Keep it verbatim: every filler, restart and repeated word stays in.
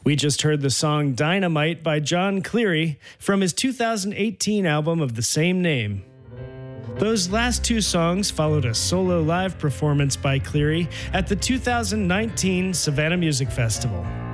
We just heard the song Dynamite by John Cleary from his two thousand eighteen album of the same name. Those last two songs followed a solo live performance by Cleary at the two thousand nineteen Savannah Music Festival.